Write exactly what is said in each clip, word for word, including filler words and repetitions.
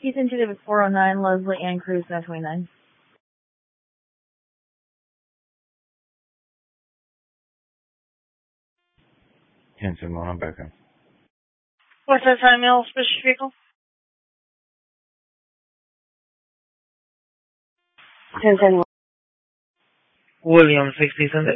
Houston two David four oh nine, Leslie Ann Cruz nine twenty-nine. Henson one, I'm back in. What's that time, Mel? Suspicious vehicle? Henson one. William sixty Sunday.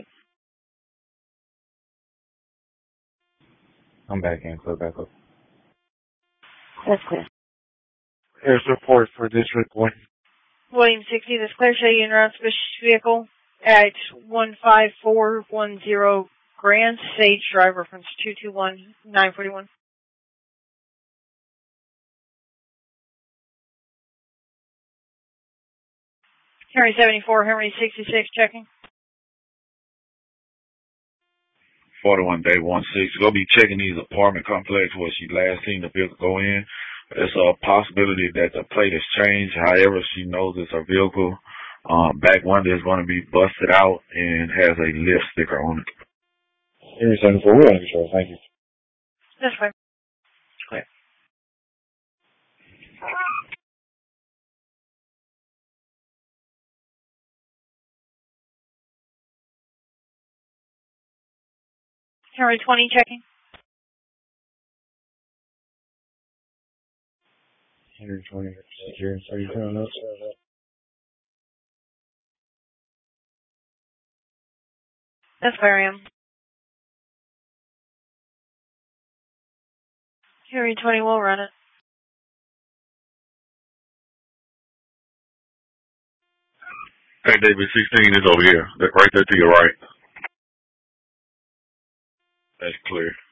I'm back in, clear back up. That's clear. Here's report for District one. William sixty, this clear, show you en route suspicious vehicle at one five four one zero Grand Sage Drive, reference two two one nine four one. Henry seventy-four, Henry sixty-six, checking. forty-one day one six. Go be checking these apartment complex where she last seen the vehicle go in. There's a possibility that the plate has changed. However, she knows it's her vehicle. Um, back window is going to be busted out and has a lift sticker on it. Henry seventy-four, we're on control. Thank you. That's fine. Okay. Henry twenty, checking. Henry twenty, secure. Are you turning up? That's where I am. Henry twenty, we'll run it. Hey, David sixteen is over here. Right there to your right. That's clear.